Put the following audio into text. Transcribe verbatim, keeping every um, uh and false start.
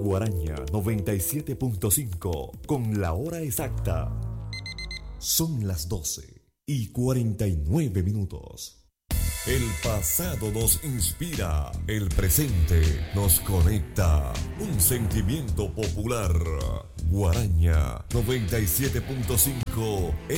Guaraña noventa y siete punto cinco con la hora exacta. Son las doce y cuarenta y nueve minutos. El pasado nos inspira, el presente nos conecta. Un sentimiento popular. Guaraña noventa y siete punto cinco